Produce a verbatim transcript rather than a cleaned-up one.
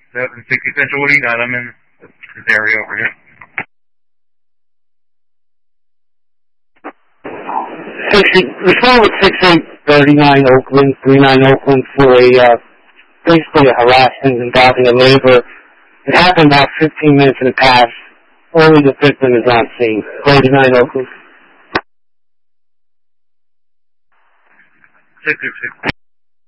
seven sixty Central, what do you got? I'm in this area over here. sixty, respond with six eight thirty-nine Oakland, thirty-nine Oakland for a, uh, basically a harassment involving a neighbor. It happened about fifteen minutes in the past. Only the victim is on scene. thirty-nine Oakland. six six six.